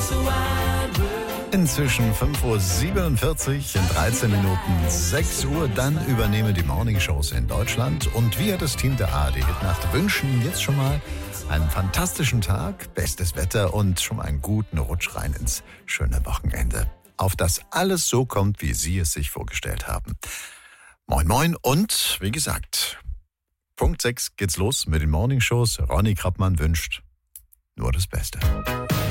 Inzwischen 5.47 Uhr, in 13 Minuten 6 Uhr. Dann übernehme die Morningshows in Deutschland. Und wir, das Team der ARD Hitnacht, wünschen jetzt schon mal einen fantastischen Tag, bestes Wetter und schon mal einen guten Rutsch rein ins schöne Wochenende. Auf das alles so kommt, wie Sie es sich vorgestellt haben. Moin Moin und wie gesagt, Punkt 6 geht's los mit den Morningshows. Ronny Krappmann wünscht nur das Beste.